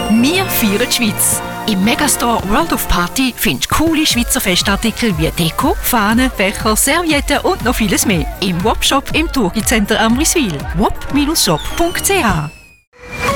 Wir feiern die Schweiz. Im Megastore World of Party findest du coole Schweizer Festartikel wie Deko, Fahnen, Becher, Servietten und noch vieles mehr. Im Wop-Shop im Turgi Center Amriswil. wop-shop.ch